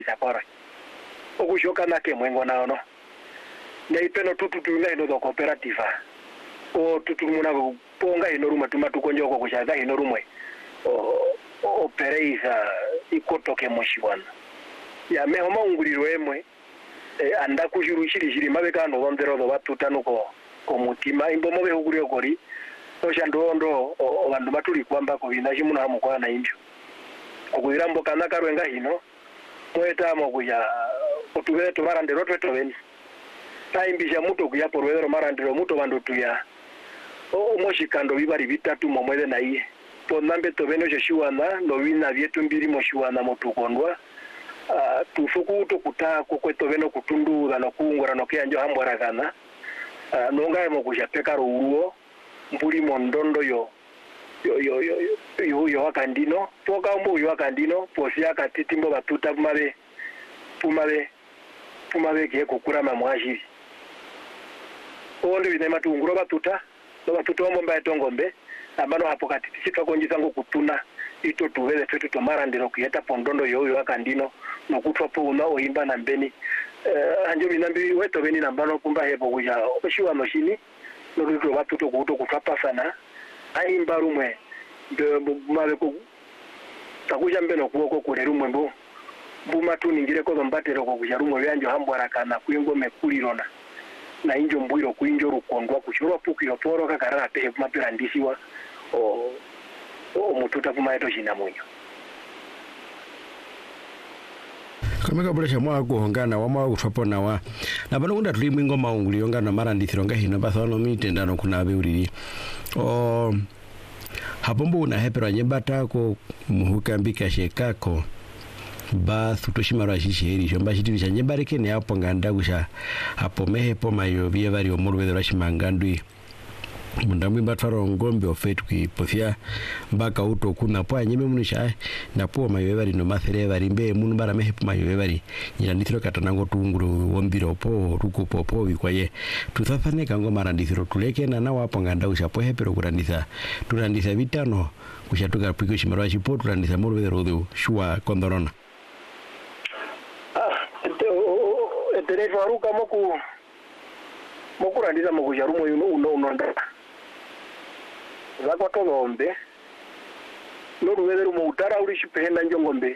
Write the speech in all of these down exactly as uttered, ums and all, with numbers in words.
sapora okushoka nake mwengo naono na ipeno tutu tunga ino do cooperative o tutu muna ponga ino ruma tumatukonjo ko kushaga ino rumwe o opereza ikotoke moshiwana ya meho maunguliro emwe e, anda kushirishiri shiri mabekano bondero do batutano ko ko mutima imbo mobe huguriyo kori tosha ndondo abantu batuli kwamba ko binaji muna hamukwa na injo okuirambo kana karwenga hino mweta mokuya otubere tumarandero twetobeni taimbisha muto kuya porwero marandero muto bando tuya o moshikando bibari bitatu momwede na iye ponambe tobeno jeshiwana no wina byetu mbiri moshiwana motukondwa uh, tufuku to kutako kwetobeno kutunduza no kungora no kyanjo hambwaragana uh, nonga mo kujapeka ruwo mbuli mondondo yo yo yo yo yo yo akandino poka mbu yo akandino posi akatitimbo batuta pumabe pumabe pumabe ke kokura mamwajiri ondi bine matunguro batuta no batuta omba etongombe amano hapo kati sitwa konjisa ngo kutuna ito tuwele fetu tomarandiro kuyeta pondondo yo yo akandino no kutwa po una oimba na mbeni uh, anjo binambi weto beni nambano kumba hebo kuja obeshiwa mashini no ruto batuto kuto kutapa sana aimba rumwe de male ko takuja mbeno kuoko kule rumwe mbo buma tu ningire ko mbatero ko kuja rumwe yanjo hambwarakana kuingo mekulirona na injo mbwiro kuinjo rukondwa kushurwa pukiro poro kakarara pehe mapira ndisiwa o o mututa kuma eto shina munyo kameka bulesha mwa kuhongana wa mwa kutwapona wa na bano kunda tuli mwingo maunguli ngana marandithiro ngahino bathano mitendano kuna beuriri o habombo una hepera nyembata ko muhukambika shekako ba tutoshimara shisheri shomba shitiri chanyembareke ne hapo nganda kusha hapo mehepo mayo bye bari omurwede rashimangandwi mundamwe batwaro ngombe ofetu kipofia mbaka uto kuna po anyeme munisha na po mayo bari no mathere bari mbe munu bara mehepo mayo bari nyira ndithiro katanango tunguru wombiro po ruko popo bikwaye tuthafane kango mara ndithiro tuleke na na wapo nganda kusha po hepero kuranditha turanditha bitano kusha tuka piko shimara shipo turanditha murwede rodo shua kondorona Terefa ruka moku moku randiza moku jarumo yuno uno unonda zako tolombe noru wederu mo utara uri shipenda njongombe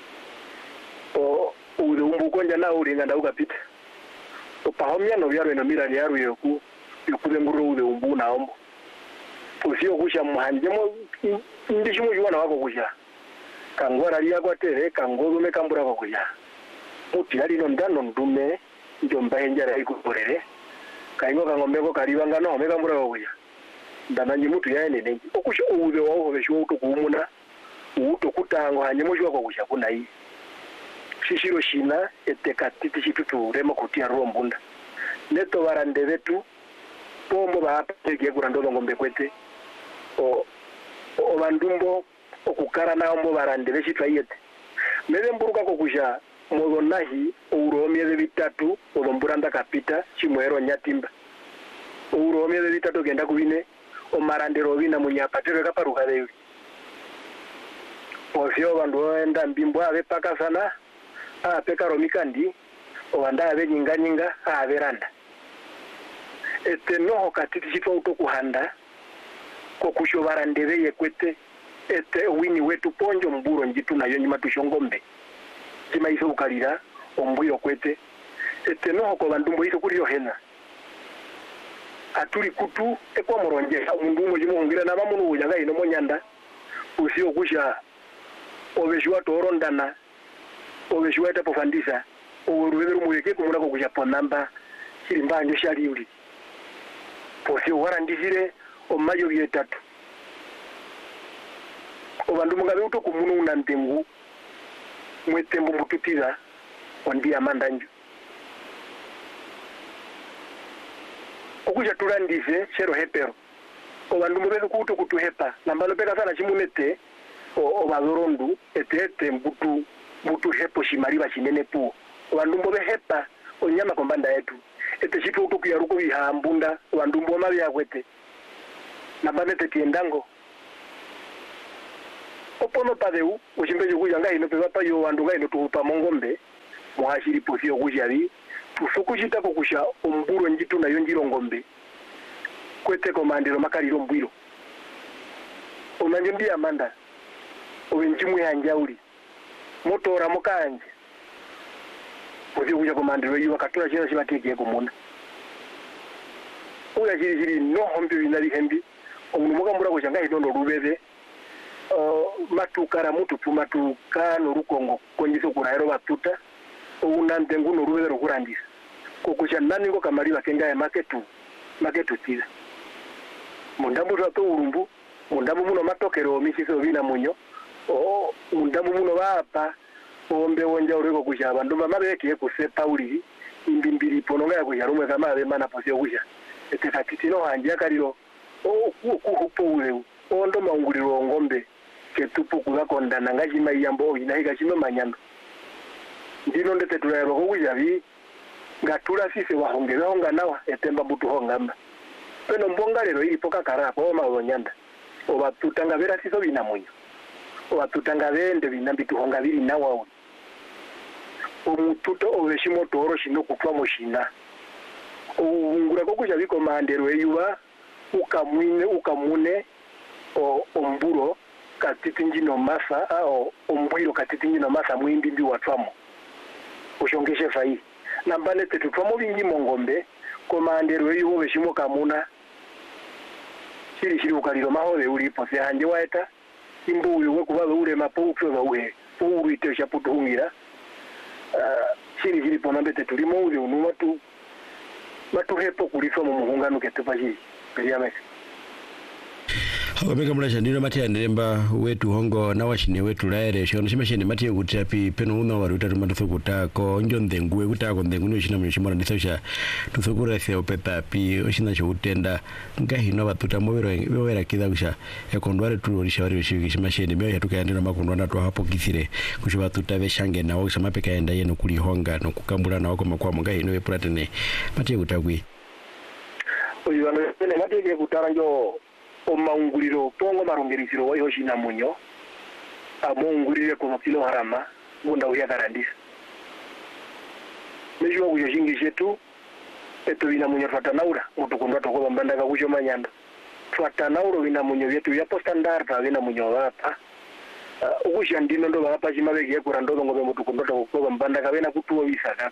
o uri umbuko njana uri nganda ukapita o pahomya no byaro eno mirali yaru yoku yokuze nguru uri umbu na ombo usio kusha muhanje mo ndishimu yuwana wako kusha kangwara liya kwa tere kangoru mekambura kwa kusha muti ali no ndano ndume njomba enjara ikuporere kaingo kangombe ko karibanga no meka mbura kuya ndananyi mutu yaene nengi okusho uwe waho besho uto kumuna uto kutango hanye mujwa ko kusha kunai shishiro shina etekatiti chitutu rema kutia rombunda neto barande betu pombo ba apege kurando ngombe kwete o o bandumbo okukara na ombo barande beshitwa yete mebe mburuka ko kusha mogonahi uromye de bitatu odomburanda kapita chimwero nyatimba uromye de bitatu genda kubine o marandero bina munyapatero kaparuka dewe ofio bandu enda mbimbo ave paka sana a peka romikandi o anda ave nyinga nyinga a veranda ete no katiti chito utokuhanda ko kushobarandere yekwete ete wini wetu ponjo mburo njitu nayo nyima tushongombe kima iso ukalira ombuyo kwete ete no ko bandumbo iso kuriyo hena aturi kutu ekwa moronje umundu mo jimungira na mamunu ujaga ino monyanda usio kusha obeshwa torondana obeshwa ta pofandisa oruweru muyeke kumuna ko kusha ponamba kirimbanyo shaliuli posio warandisire omayo byetatu obandumu ngabe uto kumunu unantengu mwetembo mututiza ondi amandanju okuja turandise shero hepero obandu mubeze kuto kutuhepa nambalo peka sana chimunete o bazorondu etete mbutu mbutu hepo shimariba chinene pu obandu mbobe hepa onyama kombanda yetu ete chitu uto kuyaruko bihambunda obandu mbo mabi yakwete nambane tetiendango opono padeu ushimbeje kuja ngai no peva pa yo andu ngai no tupa mongombe mwashiri posio kujari tufukushita ko kusha omburo njitu na yonjiro ngombe kwete komandiro makariro mbwiro omanjimbi amanda owenjimwe hanjauri motora mukanje posio kuja komandiro yiwa katura chira chibateke kumuna uya chiri chiri no hombi binari hembi omuntu mukambura kuja ngai dondo rubebe uh, matukara mutu pumatuka no rukongo konjiso kurayiro batuta unande nguno rubebe kurandisa kokusha nani ngo kamari bakenga ya maketu maketu tira mundambu rato urumbu mundambu muno matokero misiso bina munyo o mundambu muno bapa ombe wonja ureko kusha abandu mabeke kusepa uri imbimbiri pononga ya kusha rumwe kama abe mana posio kusha ete fatitino hanja kariro o kuhupo ule ondo maunguriro ngombe ketupu kugakonda nangajima yambo inahiga chime manyando ndino ndete turayero kukusha bi ngatura sise wahongera honga nawa etemba butu hongamba peno mbonga lero ili poka karapo maolonyanda obatutanga vera siso bina munyo obatutanga bende binambitu honga bili nawa uli omututo obeshimo toro shino kutwa moshina ungura kokusha biko mandero eyuba ukamwine ukamune o omburo katiti njino masa o ombwiro katiti njino masa mwindi ndi watwamo ushongeshe fai nambale tetu twamo bingi mongombe komandero yiwo beshimo kamuna shiri shiri ukaliro mahole ulipo se hanje waeta imbu uwe kuba ule mapo ukwe uwe uri te shaputungira uh, shiri shiri ponambe tetu limo ule unuma tu matu hepo kuliso mu muhungano ketepa shiri peliame Omega mlasha ndino matia ndemba wetu hongo na washine wetu laere shono shimashene matia kutapi peno una wari utatu matuthukuta ko njonde nguwe kutako ndengu no shina mshimara ndisosha tuthukura se opepa pi oshina cho utenda ngahi no batuta mobero wera kida kusha ekondware tulorisha wari shiki shimashene meya yatuka ndino makondwana to hapo kithire kushiba tutabe shange na wakisha mapeka enda yeno kuli honga no kukambula na wako makwa ngahi no epuratene matia kutakwi oyo ano ene matia kutaranjo omaunguriro pongo marongerisiro wa yoshina munyo amungurire ko mapilo harama bunda uya garandisa mejo ku yoshingi shetu eto ina munyo fatanaura mutukundwa to ko mbanda ka kusho manyando fatanauro ina munyo yetu ya postandard ta ina munyo wapa ukusha ndino ndo bapa chimabeke yakura ndo ngobe mutukundwa to ko mbanda ka bena kutuwa bisaka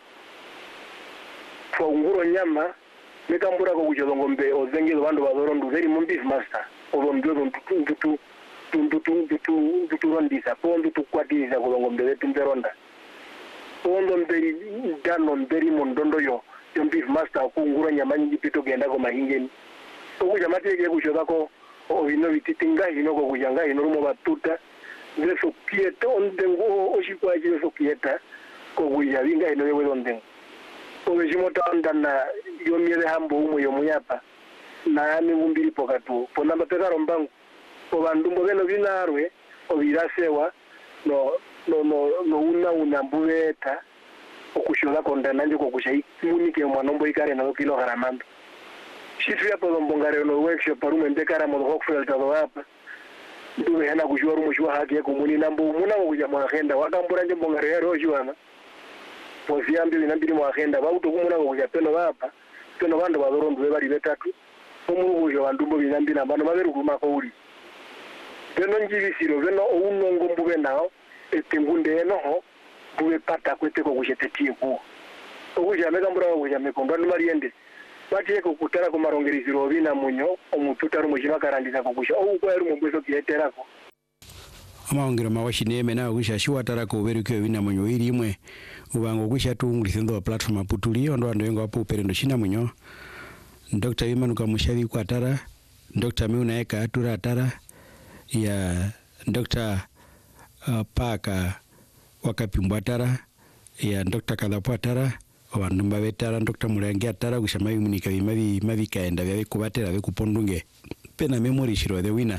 kwa unguro nyama Mikambura ko kujo ngombe ozengelo bandu bazorondu very mumbis master obomdo ntutu ntutu ntutu ntutu ntutu rondisa pondo tukwatiza ko ngombe wetu mberonda pondo mberi dano mberi mondondo yo yombis master ko ngura nyama nyingi pito genda ko mahingeni okuja mateke kujo bako obino bititinga ino ko kujanga ino rumo batuta ndeso pieto ondengo oshikwaje so pieta ko kuja binga ino yewe ondengo obejimota ndana yomiere hambo umo yomuyapa na ami ngumbiri pokatu ponamba pekaro mbangu obandumbo beno binarwe obirasewa no no no no una una mbueta okushola kondana nje kokusha munike mwanombo ikare na kilo haramando shitu yapo mbongare no workshop parume ndekara mo hokfel tado hapa nduwe hana kushwaru mushwa haki yako muni nambo muna kuja mwagenda wakambura nje mbongare yaro jwana posiambi binambiri mwagenda bauto kumuna kuja peno bapa peno bando bazorondu bari betatu omuntu kujo bandumbo binambira bano baberu kumako uri peno njivisiro beno unongo mbube nao etengunde eno bube pata kwete ko kujetetie ku okuja megambura kuja mekondo mariende batiye ko kutara ko marongeriziro bina munyo omututa rumo jibakarandisa ko kusha ou ko eru mubweso kieterako amaongero mawashineme na kusha shiwatara ko beru kyo bina munyo iri imwe ubango kusha tungulithendo platform aputuli ndo ando yengo apu perendo shina munyo Doctor Imanuka Mushavi kwa atara Doctor Meuna Eka atura atara ya Doctor uh, Paka Wakapimbwa atara ya Doctor Kadhapu atara wandumba betara Doctor Murangi atara kushamayi munika mavi mavi kaenda vya kubatera vya kupondunge pena memory shiro the winner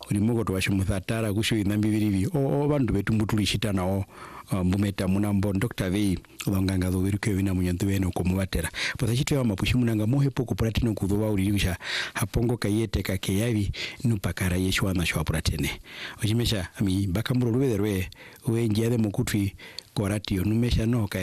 uri mugoto wa shumuthatara kusho inambi biribi o bantu betu mutulishita nao mumeta munambo Doctor Vei ubanganga zo biruke bina munyantu beno ko mubatera pata chitwe mapushi munanga mohe poko pratino kudoba ulirisha hapongo kayete kake yabi nupakara yeshwana shwa pratene ojimesha ami bakamuro rubederwe we ngiade mukutwi korati onumesha no